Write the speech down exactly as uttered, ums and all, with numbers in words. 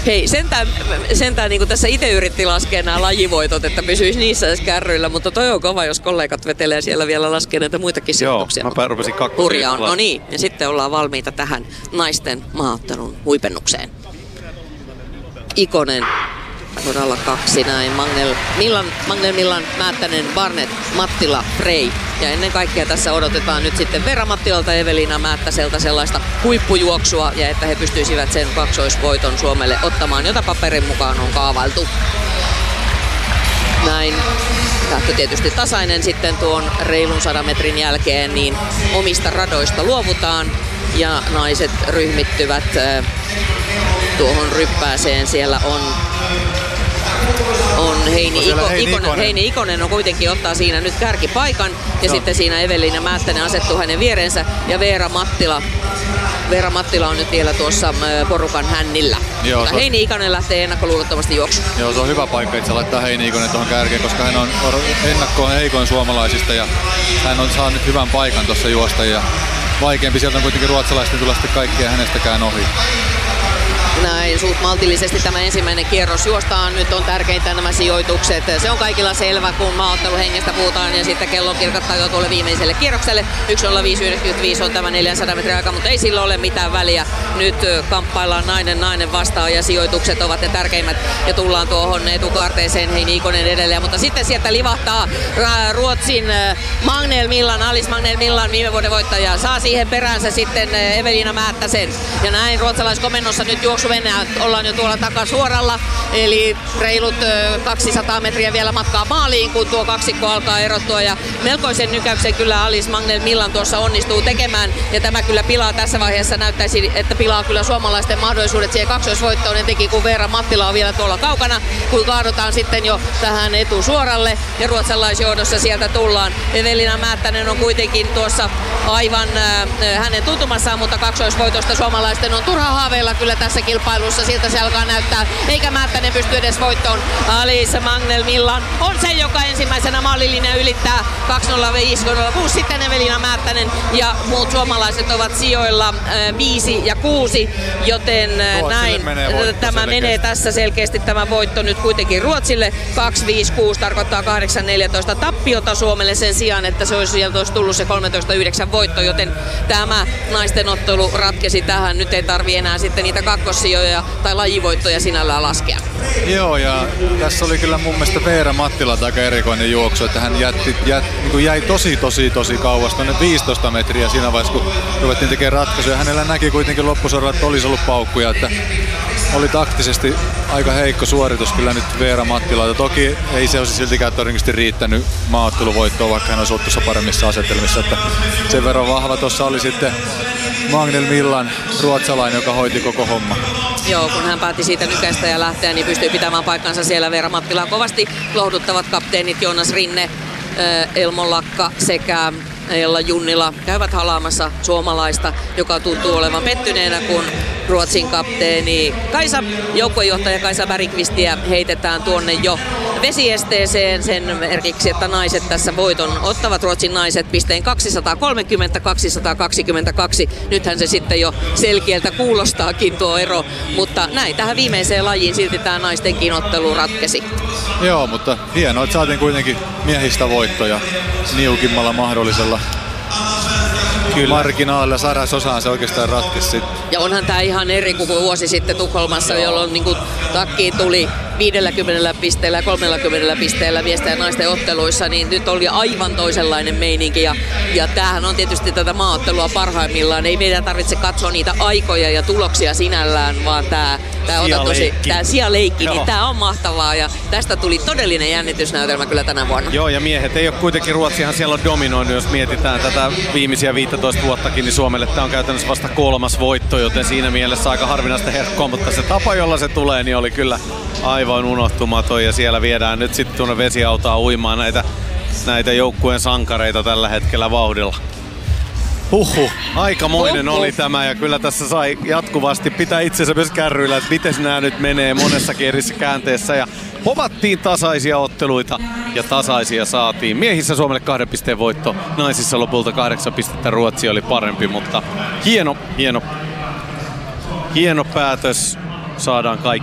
Hei, sentään, sentään niin kuin tässä itse yritti laskea nämä lajivoitot, että pysyisi niissä edes kärryillä, mutta toi on kova, jos kollegat vetelee siellä vielä laskee näitä muitakin sijoituksia. Joo, mä rupesin kakkosia. Hurjaa on. No niin, ja sitten ollaan valmiita tähän naisten maaottelun huipennukseen. Ikonen, todella kaksi näin, Magnel Millan, Magnel Millan, Määttänen, Barnett, Mattila, Frey. Ja ennen kaikkea tässä odotetaan nyt sitten Veera Mattilalta ja Eveliina Määttäseltä sellaista huippujuoksua, ja että he pystyisivät sen kaksoisvoiton Suomelle ottamaan, jota paperin mukaan on kaavailtu. Näin. Tahto tietysti tasainen sitten tuon reilun sadan metrin jälkeen, niin omista radoista luovutaan ja naiset ryhmittyvät tuohon ryppääseen. Siellä on, on Heini, Iko, Heini, Ikonen. Ikonen. Heini Ikonen on kuitenkin ottaa siinä nyt kärkipaikan ja no. sitten siinä Eveliina Määttänen asettuu hänen vierensä ja Veera Mattila. Veera Mattila on nyt vielä tuossa porukan hännillä. Joo, Mutta Heini Ikonen lähtee ennakkoluulottomasti juoksuun. Joo, se on hyvä paikka itse laittaa Heini Ikonen tuohon kärkeen, koska hän on ennakkoon heikoin suomalaisista ja hän on saanut nyt hyvän paikan tuossa juosta ja vaikeampi sieltä on kuitenkin ruotsalaisten tulla sitten kaikkia hänestäkään ohi. Näin suht maltillisesti tämä ensimmäinen kierros juostaan. Nyt on tärkeintä nämä sijoitukset. Se on kaikilla selvä, kun maaotteluhengestä puhutaan ja sitten kello kirkattaa jo tuolle viimeiselle kierrokselle. yksi nolla viisi yhdeksänkymmentäviisi on tämä neljänsadan metrin aika, mutta ei sillä ole mitään väliä. Nyt kamppaillaan nainen nainen vastaan ja sijoitukset ovat ne tärkeimmät ja tullaan tuohon etukaarteeseen Heini Ikonen edelleen. Mutta sitten sieltä livahtaa Ruotsin Magnel Millan, Alice Magnel Millan, viime vuoden voittaja. Saa siihen peräänsä sitten Eveliina Määttäsen. Ja näin ruotsalaiskomennossa nyt juoksu mennään. Ollaan jo tuolla takasuoralla, eli reilut kaksisataa metriä vielä matkaa maaliin, kun tuo kaksikko alkaa erottua. Ja melkoisen nykäyksen kyllä Alice Magnel Millan tuossa onnistuu tekemään. Ja tämä kyllä pilaa tässä vaiheessa, näyttäisi, että pilaa kyllä suomalaisten mahdollisuudet siihen kaksoisvoittoon. Etenkin kun Veera Mattila on vielä tuolla kaukana, kun kaadutaan sitten jo tähän etusuoralle. Ja ruotsalaisjohdossa sieltä tullaan. Eveliina Määttänen on kuitenkin tuossa aivan äh, hänen tuntumassaan, mutta kaksoisvoitosta suomalaisten on turha haaveilla kyllä tässä kilpailussa, siltä se alkaa näyttää, eikä Määttänen pysty edes voittoon. Alice Magnel Millan on se, joka ensimmäisenä maalilinja ylittää kaksi nolla viisi nolla kuusi, sitten Eveliina Määttänen ja muut suomalaiset ovat sijoilla viisi ja kuusi, joten äh, näin menee tämä selkeästi. Menee tässä selkeästi tämä voitto nyt kuitenkin Ruotsille. kaksi viisi kuusi tarkoittaa kahdeksan neljätoista tappiota Suomelle sen sijaan, että se olisi sieltä olisi tullut se kolmetoista yhdeksän voitto, joten tämä naisten ottelu ratkesi tähän. Nyt ei tarvi enää sitten niitä kakkossijoja tai lajivoittoja sinällään laskea. Joo, ja tässä oli kyllä mun mielestä Veera Mattilalta aika erikoinen juoksu, että hän jätti, jät, niin jäi tosi tosi tosi kauas, tuonne viisitoista metriä siinä vaiheessa, kun ruvettiin tekemään ratkaisuja. Hänellä näki kuitenkin loppusuoralla, että olisi ollut paukkuja, että oli taktisesti aika heikko suoritus kyllä nyt Veera Mattilalta. Toki ei se olisi siltikään todennäköisesti riittänyt maaotteluvoittoon, vaikka hän olisi ollut tuossa paremmissa asetelmissa, että sen verran vahva tuossa oli sitten Magnel Millan, ruotsalainen, joka hoiti koko homma. Joo, kun hän päätti siitä nykäistä ja lähteä, niin pystyi pitämään paikkansa siellä. Veera Mattila kovasti lohduttavat kapteenit Joonas Rinne, Elmo Lakka sekä Ella Junnila käyvät halaamassa suomalaista, joka tuntuu olevan pettyneenä, kun Ruotsin kapteeni Kaisa, joukkuejohtaja Kaisa Bergqvistiä heitetään tuonne jo vesiesteeseen sen merkiksi, että naiset tässä voiton ottavat, Ruotsin naiset pisteen kaksisataakolmekymmentä kaksisataakaksikymmentäkaksi. Nythän se sitten jo selkeältä kuulostaakin tuo ero, mutta näin tähän viimeiseen lajiin silti tämä naistenkin ottelu ratkesi. Joo, mutta hienoa, että saatiin kuitenkin miehistä voittoja niukimmalla mahdollisella Kyllä. marginaalilla, sadasosaan se oikeastaan ratkesi sitten. Ja onhan tää ihan eri kuin vuosi sitten Tukholmassa, jolloin niinku takkiin tuli viidelläkymmenellä pisteellä ja kolmellakymmenellä pisteellä miesten ja naisten otteluissa, niin nyt oli aivan toisenlainen meininki. Ja, ja tämähän on tietysti tätä maaottelua parhaimmillaan. Ei meidän tarvitse katsoa niitä aikoja ja tuloksia sinällään, vaan tämä tää on tosi tää sijaleikki, niin tää on mahtavaa. Ja tästä tuli todellinen jännitysnäytelmä kyllä tänä vuonna. Joo, ja miehet ei ole kuitenkin, Ruotsihan siellä on dominoinut, jos mietitään tätä viimeisiä viisitoista vuottakin, niin Suomelle tämä on käytännössä vasta kolmas voitto, joten siinä mielessä aika harvinaista herkkoa, mutta se tapa, jolla se tulee, niin oli kyllä aivan unohtumaton, ja siellä viedään nyt sitten tuonne vesiautaan uimaan näitä, näitä joukkueen sankareita tällä hetkellä vauhdilla. Huhhuh, aikamoinen Huhhuh. oli tämä, ja kyllä tässä sai jatkuvasti pitää itsensä myös kärryillä, että miten nämä nyt menee monessakin eri käänteessä, ja povattiin tasaisia otteluita ja tasaisia saatiin. Miehissä Suomelle kahden pisteen voitto, naisissa lopulta kahdeksan pistettä, Ruotsi oli parempi, mutta hieno, hieno, hieno päätös, saadaan kaikki